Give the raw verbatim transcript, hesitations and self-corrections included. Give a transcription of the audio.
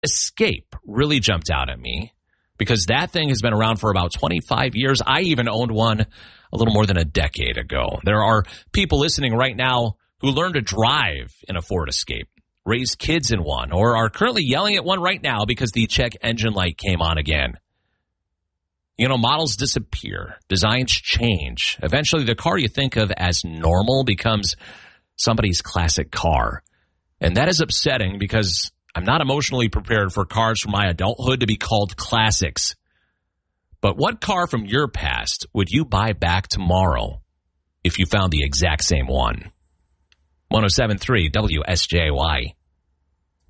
Escape really jumped out at me because that thing has been around for about twenty-five years. I even owned one a little more than a decade ago. There are people listening right now who learned to drive in a Ford Escape, raised kids in one, or are currently yelling at one right now because the check engine light came on again. You know, models disappear, designs change. Eventually, the car you think of as normal becomes somebody's classic car. And that is upsetting because I'm not emotionally prepared for cars from my adulthood to be called classics. But what car from your past would you buy back tomorrow if you found the exact same one? one oh seven point three W S J Y.